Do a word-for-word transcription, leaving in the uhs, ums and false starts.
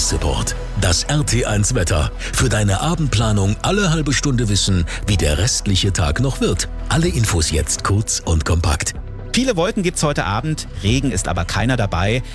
Support. Das R T eins Wetter. Für deine Abendplanung alle halbe Stunde wissen, wie der restliche Tag noch wird. Alle Infos jetzt kurz und kompakt. Viele Wolken gibt's heute Abend, Regen ist aber keiner dabei.